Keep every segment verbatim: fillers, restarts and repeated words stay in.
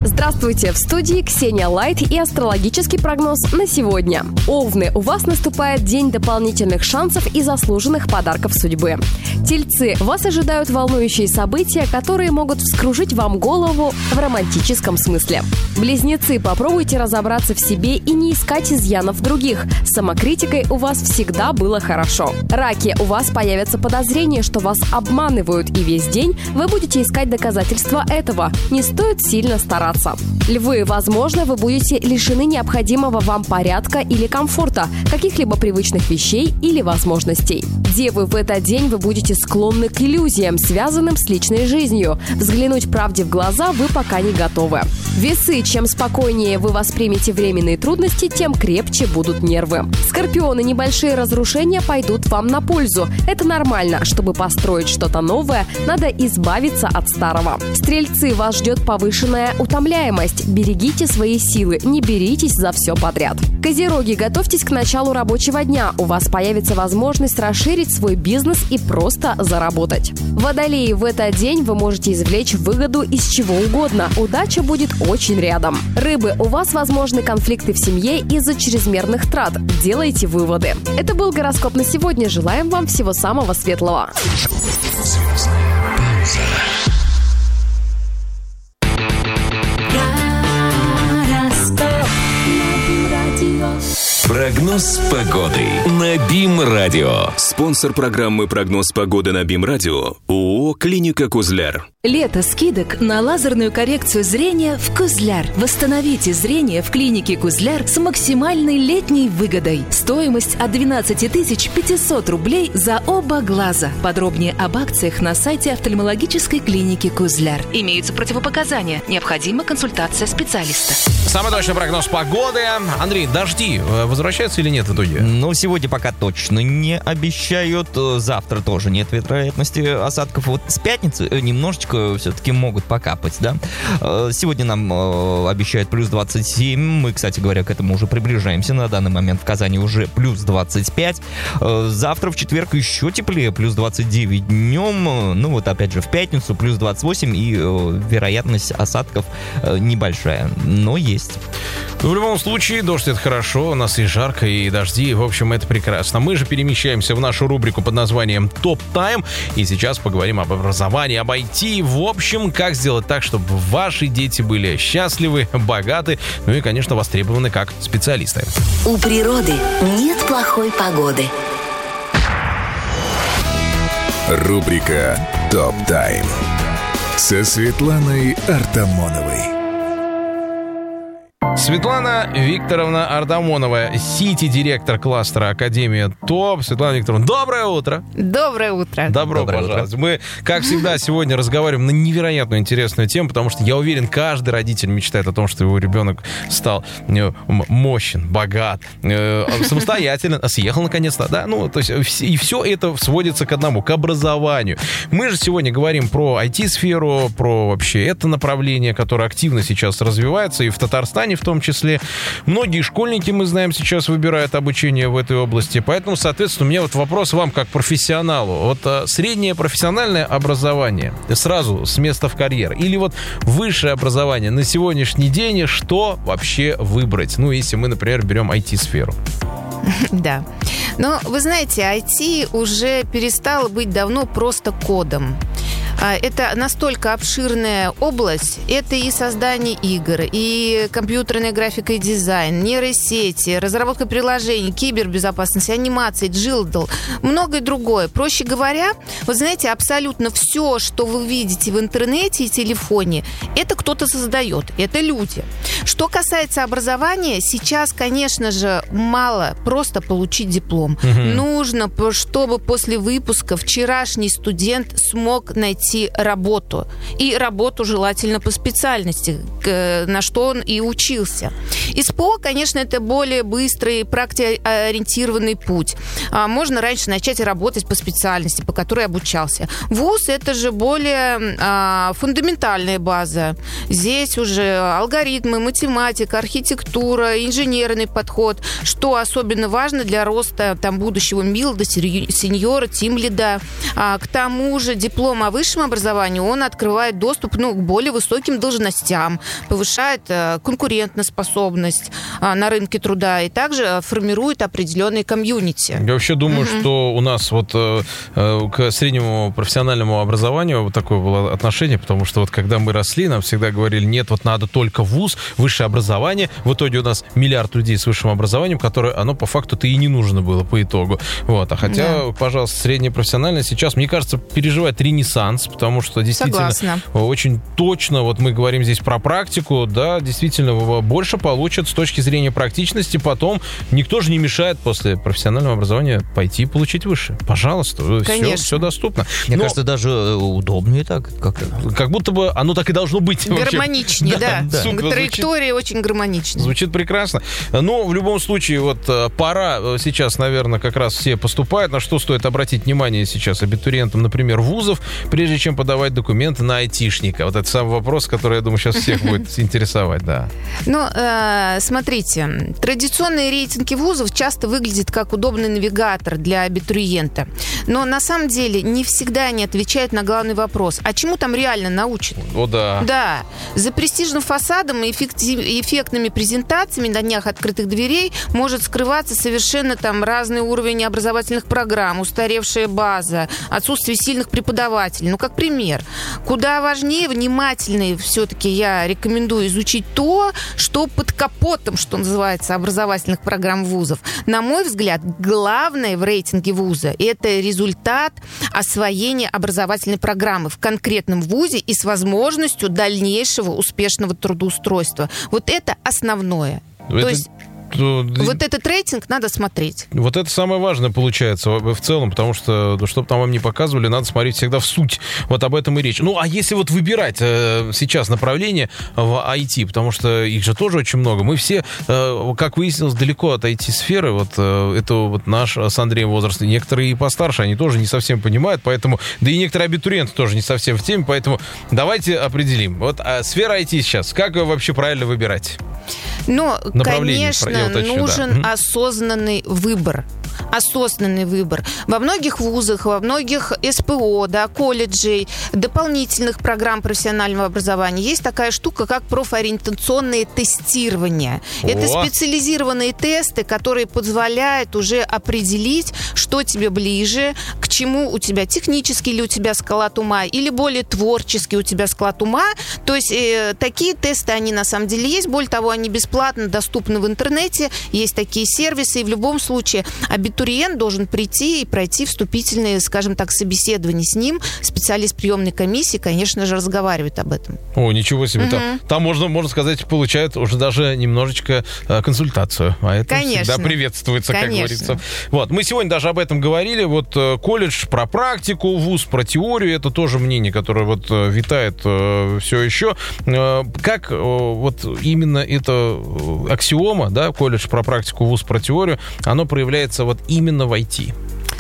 Здравствуйте, в студии Ксения Лайт и астрологический прогноз на сегодня. Овны, у вас наступает день дополнительных шансов и заслуженных подарков судьбы. Тельцы, вас ожидают волнующие события, которые могут вскружить вам голову в романтическом смысле. Близнецы, попробуйте разобраться в себе и не искать изъянов в других. С самокритикой у вас всегда было хорошо. Раки, у вас появятся подозрения, что вас обманывают, и весь день вы будете искать доказательства этого. Не стоит сильно стараться. Львы, возможно, вы будете лишены необходимого вам порядка или комфорта, каких-либо привычных вещей или возможностей. Девы, в этот день вы будете склонны к иллюзиям, связанным с личной жизнью. Взглянуть правде в глаза вы пока не готовы. Весы, чем спокойнее вы воспримете временные трудности, тем крепче будут нервы. Скорпионы, небольшие разрушения пойдут вам на пользу. Это нормально. Чтобы построить что-то новое, надо избавиться от старого. Стрельцы, вас ждет повышенная утомляемость. Берегите свои силы, не беритесь за все подряд. Козероги, готовьтесь к началу рабочего дня. У вас появится возможность расширить свой бизнес и просто заработать. Водолеи, в этот день вы можете извлечь выгоду из чего угодно. Удача будет очень рядом. Рыбы, у вас возможны конфликты в семье из-за чрезмерных трат. Делайте выводы. Это был гороскоп на сегодня. Желаем вам всего самого светлого. Прогноз погоды на БИМ-радио. Спонсор программы «Прогноз погоды» на БИМ-радио ООО «Клиника Кузляр». Лето скидок на лазерную коррекцию зрения в Кузляр. Восстановите зрение в клинике Кузляр с максимальной летней выгодой. Стоимость от двенадцать тысяч пятьсот рублей за оба глаза. Подробнее об акциях на сайте офтальмологической клиники Кузляр. Имеются противопоказания. Необходима консультация специалиста. Самый точный прогноз погоды. Андрей, дожди возвращаются или нет в итоге? Ну, сегодня пока точно не обещают. Завтра тоже нет вероятности осадков. Вот с пятницы немножечко все-таки могут покапать, да. Сегодня нам обещают плюс двадцать семь. Мы, кстати говоря, к этому уже приближаемся. На данный момент в Казани уже плюс двадцать пять. Завтра в четверг еще теплее, плюс двадцать девять днем. Ну, вот опять же в пятницу плюс двадцать восемь. И вероятность осадков небольшая, но есть. В любом случае, дождь — это хорошо. У нас и жарко, и дожди. В общем, это прекрасно. Мы же перемещаемся в нашу рубрику под названием «Топ Тайм». И сейчас поговорим об образовании, об ай ти. В общем, как сделать так, чтобы ваши дети были счастливы, богаты, ну и, конечно, востребованы как специалисты. У природы нет плохой погоды. Рубрика «Топ Тайм» со Светланой Артамоновой. Светлана Викторовна Артамонова, сити-директор кластера Академия ТОП. Светлана Викторовна, доброе утро. Доброе утро. Добро Доброе пожаловать. утро. Мы, как всегда, сегодня разговариваем на невероятно интересную тему, потому что я уверен, каждый родитель мечтает о том, что его ребенок стал э, мощен, богат, э, самостоятельно, съехал наконец-то, да, ну, то есть и все это сводится к одному, к образованию. Мы же сегодня говорим про ай ти-сферу, про вообще это направление, которое активно сейчас развивается и в Татарстане в том числе. Многие школьники, мы знаем, сейчас выбирают обучение в этой области. Поэтому, соответственно, у меня вот вопрос вам как профессионалу. Вот а, среднее профессиональное образование сразу с места в карьер или вот высшее образование на сегодняшний день, что вообще выбрать? Ну, если мы, например, берем ай ти-сферу. Да. Но вы знаете, ай ти уже перестало быть давно просто кодом. Это настолько обширная область. Это и создание игр, и компьютерная графика и дизайн, нейросети, разработка приложений, кибербезопасность, анимация, джилдл, многое другое. Проще говоря, вы знаете, абсолютно все, что вы видите в интернете и телефоне, это кто-то создает, это люди. Что касается образования, сейчас, конечно же, мало просто получить диплом. Угу. Нужно, чтобы после выпуска вчерашний студент смог найти работу. И работу желательно по специальности, на что он и учился. ИСПО, конечно, это более быстрый, практикоориентированный путь. Можно раньше начать работать по специальности, по которой обучался. ВУЗ — это же более фундаментальная база. Здесь уже алгоритмы, математика, архитектура, инженерный подход, что особенно важно для роста там, будущего милда, сеньора, тимлида. А, к тому же диплом о высшем образовании, он открывает доступ ну, к более высоким должностям, повышает а, конкурентоспособность а, на рынке труда и также формирует определенные комьюнити. Я вообще думаю, mm-hmm. что у нас вот э, к среднему профессиональному образованию вот такое было отношение, потому что вот когда мы росли, нам всегда говорили, нет, вот надо только вуз, высшее образование. В итоге у нас миллиард людей с высшим образованием, которое, оно по факту-то и не нужно было по итогу. Вот. А хотя, да. пожалуйста, среднее профессиональное сейчас, мне кажется, переживает ренессанс, потому что действительно Согласна. Очень точно, вот мы говорим здесь про практику, да, действительно больше получат с точки зрения практичности, потом никто же не мешает после профессионального образования пойти и получить выше. Пожалуйста, все, все доступно. Мне Но, кажется, даже удобнее так. Как, как будто бы оно так и должно быть. Гармоничнее, да. да. да. Траектория звучит, очень гармоничная. Звучит прекрасно. Но в любом случае, вот пора сейчас, наверное, как раз все поступают. На что стоит обратить внимание сейчас абитуриентам, например, вузов, прежде чем подавать документы на айтишника? Вот это самый вопрос, который, я думаю, сейчас всех будет интересовать, да. Ну, смотрите, традиционные рейтинги вузов часто выглядят как удобный навигатор для абитуриента. Но на самом деле не всегда они отвечают на главный вопрос. А чему там реально научат? О, да. Да. За престижным фасадом и эффектными презентациями на днях открытых дверей может скрываться совершенно там разный уровень образовательных программ, устаревшая база, отсутствие сильных преподавателей. Ну, как пример. Куда важнее, внимательнее все-таки я рекомендую изучить то, что под капотом, что называется, образовательных программ вузов. На мой взгляд, главное в рейтинге вуза – это результат освоения образовательной программы в конкретном вузе и с возможностью дальнейшего успешного трудоустройства. Вот это основное. Это... То есть вот этот рейтинг надо смотреть. Вот это самое важное получается в целом, потому что, чтобы там вам не показывали, надо смотреть всегда в суть. Вот об этом и речь. Ну, а если вот выбирать э, сейчас направление в ай ти, потому что их же тоже очень много. Мы все, э, как выяснилось, далеко от ай ти-сферы. Вот э, это вот наш с Андреем возраст. Некоторые и постарше, они тоже не совсем понимают, поэтому... Да и некоторые абитуриенты тоже не совсем в теме, поэтому давайте определим. Вот а сфера ай ти сейчас, как вообще правильно выбирать? Ну, конечно, уточню, нужен да. осознанный выбор. Осознанный выбор. Во многих вузах, во многих эс пэ о, да, колледжей, дополнительных программ профессионального образования есть такая штука, как профориентационное тестирование. О. Это специализированные тесты, которые позволяют уже определить, что тебе ближе, к чему у тебя технический или у тебя склад ума, или более творческий у тебя склад ума. То есть э, такие тесты, они на самом деле есть. Более того, они бесплатно доступны в интернете. Есть такие сервисы. И в любом случае абитуриент должен прийти и пройти вступительные, скажем так, собеседования с ним. Специалист приемной комиссии, конечно же, разговаривает об этом. О, ничего себе. Угу. Там, там можно, можно сказать, получают уже даже немножечко э, консультацию. А это конечно. Всегда приветствуется, конечно. Как говорится. Вот. Мы сегодня даже об этом говорили. Вот э, колледж про практику, вуз про теорию. Это тоже мнение, которое вот э, витает э, все еще. Э, как э, вот именно эта аксиома, да, колледж про практику, вуз про теорию, оно проявляется вот именно в ай ти?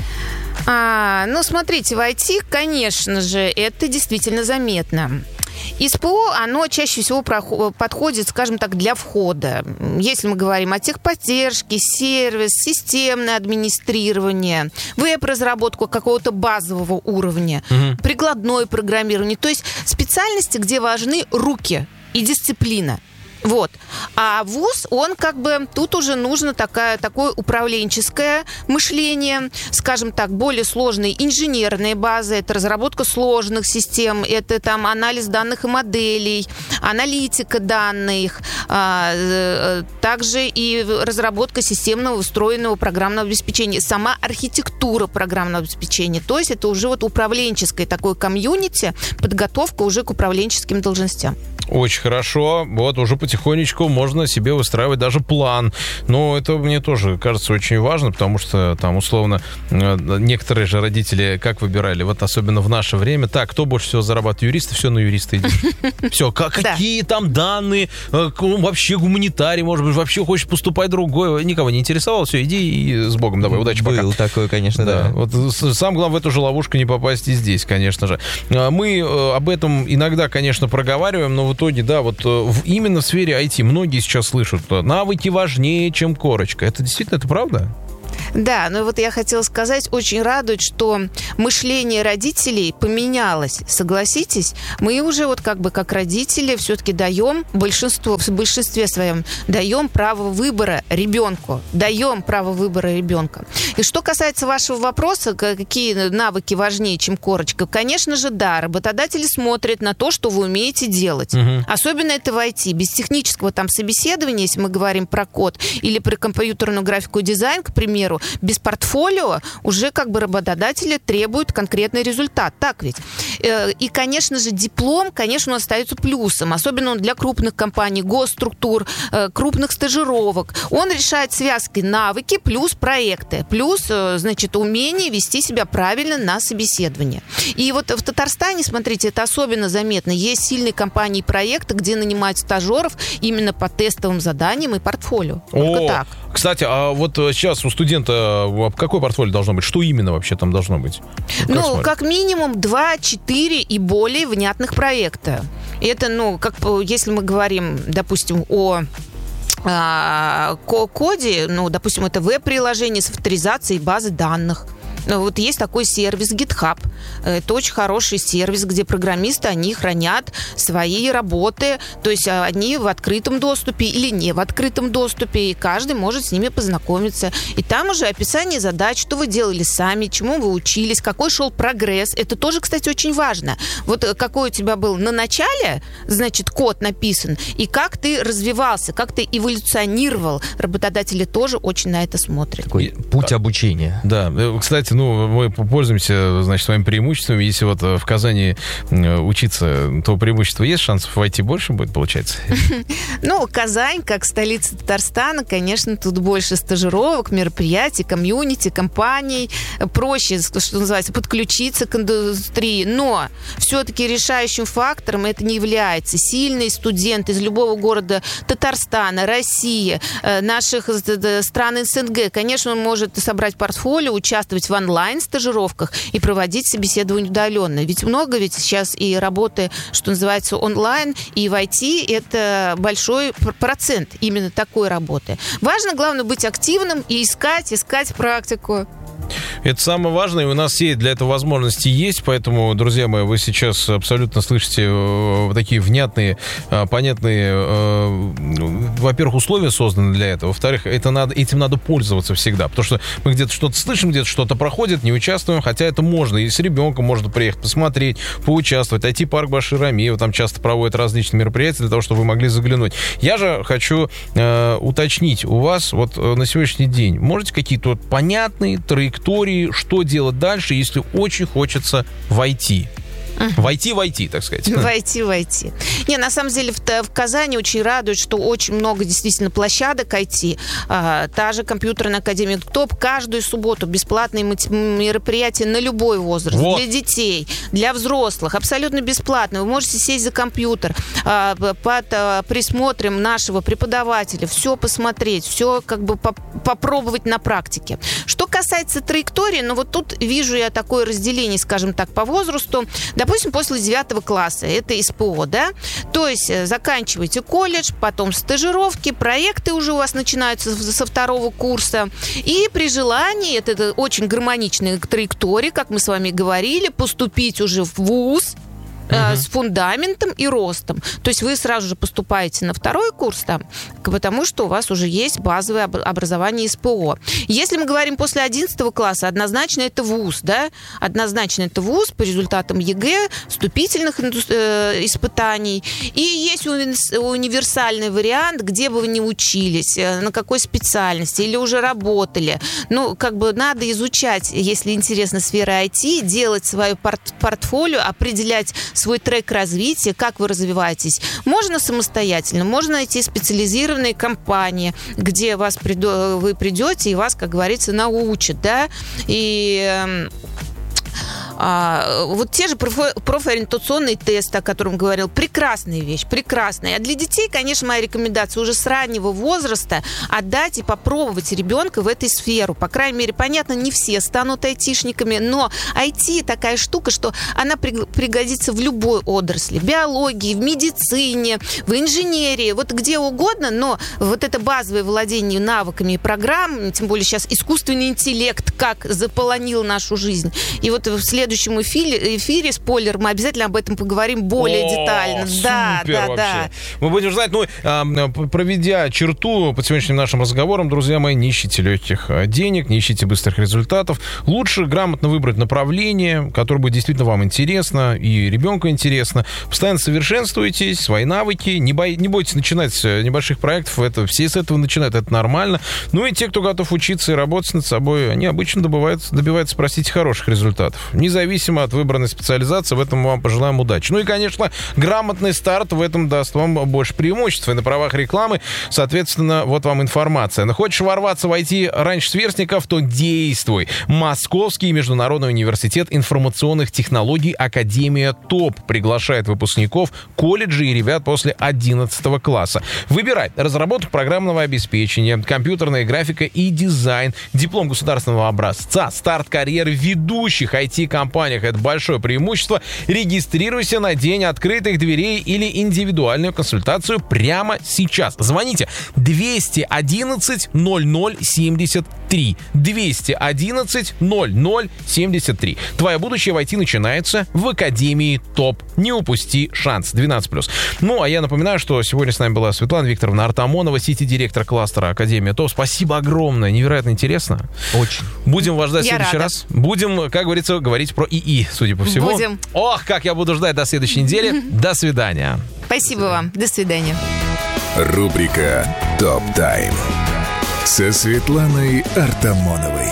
А, ну, смотрите, в ай ти, конечно же, это действительно заметно. эс пэ о, оно чаще всего подходит, скажем так, для входа. Если мы говорим о техподдержке, сервис, системное администрирование, веб-разработку какого-то базового уровня, угу. прикладное программирование. То есть специальности, где важны руки и дисциплина. Вот. А вуз, он как бы, тут уже нужно такая, такое управленческое мышление, скажем так, более сложные инженерные базы, это разработка сложных систем, это там анализ данных и моделей, аналитика данных, а, также и разработка системного встроенного программного обеспечения, сама архитектура программного обеспечения, то есть это уже вот управленческое такое комьюнити, подготовка уже к управленческим должностям. Очень хорошо. Вот уже потихонечку можно себе выстраивать даже план. Но это мне тоже кажется очень важно, потому что там условно некоторые же родители как выбирали, вот особенно в наше время, так, кто больше всего зарабатывает? Юристы, все на юриста идет. Все, какие там данные, вообще гуманитарий, может быть, вообще хочешь поступать другой, никого не интересовало, все, иди и с Богом давай, удачи, пока. Был такой, конечно, да. Вот самое главное в эту же ловушку не попасть и здесь, конечно же. Мы об этом иногда, конечно, проговариваем, но вот итоге, да, вот в, именно в сфере ай ти многие сейчас слышат, навыки важнее, чем корочка. Это действительно, это правда? Да, но вот я хотела сказать, очень радует, что мышление родителей поменялось. Согласитесь? Мы уже вот как бы как родители все-таки даем большинство, в большинстве своем даем право выбора ребенку. Даем право выбора ребенка. И что касается вашего вопроса, какие навыки важнее, чем корочка, конечно же, да, работодатели смотрят на то, что вы умеете делать. Угу. Особенно это в ай ти. Без технического там собеседования, если мы говорим про код или про компьютерную графику и дизайн, к примеру, без портфолио уже как бы работодатели требуют конкретный результат. Так ведь? И, конечно же, диплом, конечно, остается плюсом, особенно для крупных компаний, госструктур, крупных стажировок. Он решает связки навыки плюс проекты, плюс, значит, умение вести себя правильно на собеседовании. И вот в Татарстане, смотрите, это особенно заметно. Есть сильные компании и проекты, где нанимают стажеров именно по тестовым заданиям и портфолио. Только О, так. Кстати, а вот сейчас у студента какое портфолио должно быть? Что именно вообще там должно быть? Как ну, смотрят? Как минимум два, четыре и более внятных проекта. Это, ну, как если мы говорим, допустим, о коде, ну, допустим, это веб-приложение с авторизацией базы данных. Вот есть такой сервис GitHub. Это очень хороший сервис, где программисты, они хранят свои работы. То есть они в открытом доступе или не в открытом доступе. И каждый может с ними познакомиться. И там уже описание задач, что вы делали сами, чему вы учились, какой шел прогресс. Это тоже, кстати, очень важно. Вот какой у тебя был на начале, значит, код написан, и как ты развивался, как ты эволюционировал. Работодатели тоже очень на это смотрят. Такой путь обучения. Да, кстати, ну, мы пользуемся, значит, своими преимуществами. Если вот в Казани учиться, то преимущество есть, шансов войти больше будет, получается? Ну, Казань, как столица Татарстана, конечно, тут больше стажировок, мероприятий, комьюнити, компаний. Проще, что называется, подключиться к индустрии. Но все-таки решающим фактором это не является. Сильный студент из любого города Татарстана, России, наших стран эс эн гэ, конечно, он может собрать портфолио, участвовать в онлайн-стажировках и проводить собеседование удаленно. Ведь много ведь сейчас и работы, что называется, онлайн, и в ай ти это большой процент именно такой работы. Важно, главное, быть активным и искать, искать практику. Это самое важное, и у нас есть для этого возможности есть, поэтому, друзья мои, вы сейчас абсолютно слышите э, такие внятные, э, понятные, э, во-первых, условия созданы для этого, во-вторых, это надо, этим надо пользоваться всегда, потому что мы где-то что-то слышим, где-то что-то проходит, не участвуем, хотя это можно, и с ребенком можно приехать, посмотреть, поучаствовать. ай ти-парк Башир Рамиев там часто проводят различные мероприятия для того, чтобы вы могли заглянуть. Я же хочу э, уточнить у вас вот э, на сегодняшний день, можете какие-то вот понятные траектории, что делать дальше, если очень хочется войти? Войти, войти, так сказать. Войти, войти. Не, на самом деле в, в Казани очень радует, что очень много действительно площадок ай ти. А, та же компьютерная академия ТОП каждую субботу бесплатные мероприятия на любой возраст. Вот. Для детей, для взрослых. Абсолютно бесплатно. Вы можете сесть за компьютер а, под а, присмотром нашего преподавателя, все посмотреть, все как бы по- попробовать на практике. Что касается траектории, ну вот тут вижу я такое разделение, скажем так, по возрасту. Допустим, после девятого класса, это эс пэ о, да? То есть заканчиваете колледж, потом стажировки, проекты уже у вас начинаются со второго курса. И при желании, это, это очень гармоничная траектория, как мы с вами говорили, поступить уже в вуз, Uh-huh. с фундаментом и ростом. То есть вы сразу же поступаете на второй курс там, потому что у вас уже есть базовое образование эс пэ о. Если мы говорим после одиннадцатого класса, однозначно это вуз, да? Однозначно это вуз по результатам ЕГЭ, вступительных э, испытаний. И есть универсальный вариант, где бы вы ни учились, на какой специальности или уже работали. Ну, как бы надо изучать, если интересна сфера ай ти, делать свое порт- портфолио, определять свой трек развития, как вы развиваетесь. Можно самостоятельно, можно найти специализированные компании, где вас приду, вы придете и вас, как говорится, научат, да, и А, вот те же профи- профориентационные тесты, о котором говорил, прекрасная вещь, прекрасная. А для детей, конечно, моя рекомендация уже с раннего возраста отдать и попробовать ребенка в этой сферу. По крайней мере, понятно, не все станут айтишниками, но ай ти такая штука, что она пригодится в любой отрасли. В биологии, в медицине, в инженерии, вот где угодно, но вот это базовое владение навыками и программами, тем более сейчас искусственный интеллект как заполонил нашу жизнь. И вот в следующем эфире, эфире спойлер, мы обязательно об этом поговорим более О, детально. Да, супер да, вообще. да. Мы будем знать, ну, проведя черту по сегодняшним нашим разговорам, друзья мои, не ищите легких денег, не ищите быстрых результатов. Лучше грамотно выбрать направление, которое будет действительно вам интересно и ребенку интересно. Постоянно совершенствуйтесь, свои навыки, не, бой, не бойтесь начинать с небольших проектов, это, все с этого начинают, это нормально. Ну и те, кто готов учиться и работать над собой, они обычно добиваются, добиваются, простите, хороших результатов. Независимо от выбранной специализации, в этом мы вам пожелаем удачи. Ну и, конечно, грамотный старт в этом даст вам больше преимуществ. И на правах рекламы, соответственно, вот вам информация. Но хочешь ворваться в ай ти раньше сверстников, то действуй. Московский международный университет информационных технологий Академия ТОП приглашает выпускников колледжей и ребят после одиннадцатого класса. Выбирай разработку программного обеспечения, компьютерная графика и дизайн, диплом государственного образца, старт карьеры в ведущих ай ти-компаниях. Это большое преимущество. Регистрируйся на день открытых дверей или индивидуальную консультацию прямо сейчас. Звоните двести одиннадцать ноль ноль семьдесят три. двести одиннадцать ноль ноль семьдесят три. Твое будущее в ай ти начинается в Академии ТОП. Не упусти шанс. двенадцать плюс. Ну, а я напоминаю, что сегодня с нами была Светлана Викторовна Артамонова, сити-директор кластера Академия ТОП. Спасибо огромное. Невероятно интересно. Очень. Будем вас ждать в Я следующий рада. раз. Будем, как говорится, говорить про ИИ, судя по всему. Будем. Ох, как я буду ждать до следующей недели. До свидания. Спасибо вам. До свидания. Рубрика «Топ Тайм» со Светланой Артамоновой.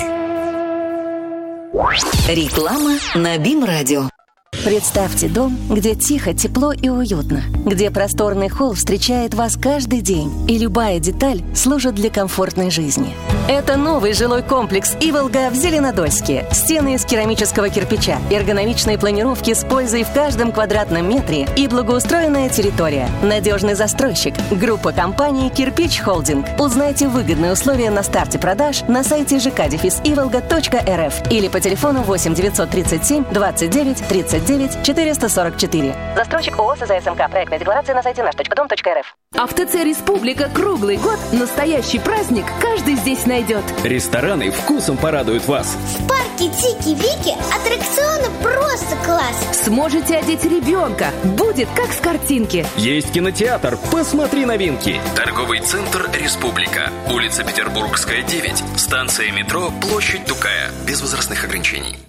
Реклама на БИМ-радио. Представьте дом, где тихо, тепло и уютно, где просторный холл встречает вас каждый день, и любая деталь служит для комфортной жизни. Это новый жилой комплекс «Иволга» в Зеленодольске. Стены из керамического кирпича, эргономичные планировки с пользой в каждом квадратном метре и благоустроенная территория. Надежный застройщик. Группа компаний «Кирпич Холдинг». Узнайте выгодные условия на старте продаж на сайте жэ ка дефис иволга точка эр эф или по телефону восемь девятьсот тридцать семь двадцать девять тридцать девять четыреста сорок четыре. Застройщик ООО СЗСМК. Проектная декларация на сайте наш точка дом точка эр эф. А в ТЦ «Республика» круглый год настоящий праздник каждый здесь найдет. Рестораны вкусом порадуют вас. В парке Тики-Вики аттракционы просто класс. Сможете одеть ребенка. Будет как с картинки. Есть кинотеатр. Посмотри новинки. Торговый центр «Республика». Улица Петербургская, девять. Станция метро «Площадь Тукая». Без возрастных ограничений.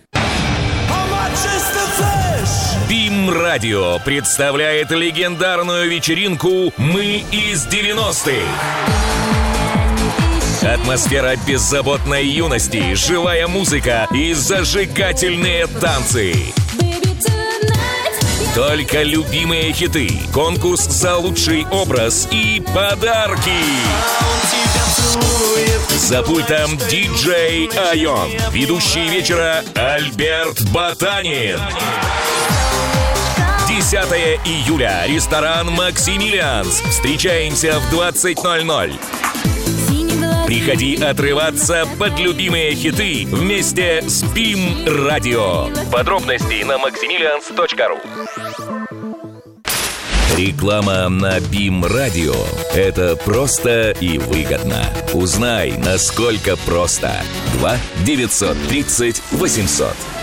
БИМ-радио представляет легендарную вечеринку «Мы из девяностых». Атмосфера беззаботной юности, живая музыка и зажигательные танцы. Только любимые хиты, конкурс за лучший образ и подарки. За пультом диджей Айон. Ведущий вечера Альберт Ботанин. десятого июля. Ресторан «Максимилианс». Встречаемся в двадцать ноль ноль. Приходи отрываться под любимые хиты вместе с БИМ-радио. Подробности на максимилианс точка ру. Реклама на БИМ-радио – это просто и выгодно. Узнай, насколько просто. два девятьсот тридцать восемьсот.